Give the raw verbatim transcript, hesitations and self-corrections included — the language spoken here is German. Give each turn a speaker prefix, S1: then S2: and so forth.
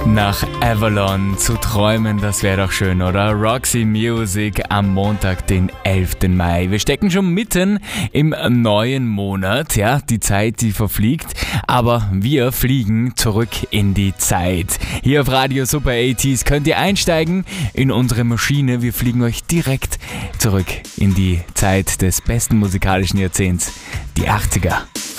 S1: Nach Avalon zu träumen, das wäre doch schön, oder? Roxy Music am Montag, den elften Mai. Wir stecken schon mitten im neuen Monat, ja, die Zeit, die verfliegt, aber wir fliegen zurück in die Zeit. Hier auf Radio Super achtziger könnt ihr einsteigen in unsere Maschine. Wir fliegen euch direkt zurück in die Zeit des besten musikalischen Jahrzehnts, die achtziger.